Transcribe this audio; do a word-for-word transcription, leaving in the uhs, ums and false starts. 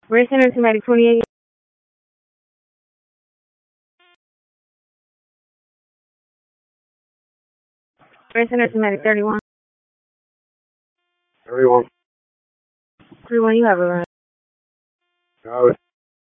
Race Center to Medic twenty-eight. Race Center to Medic thirty-one. thirty-one. three one, you have a run. Got it.